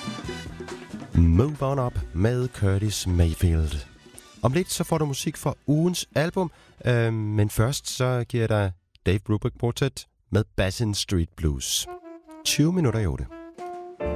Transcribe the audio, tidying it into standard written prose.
Move On Up med Curtis Mayfield. Om lidt så får du musik fra ugens album, men først så giver jeg dig Dave Brubeck Quartet med Basin Street Blues. 20 minutter i 8.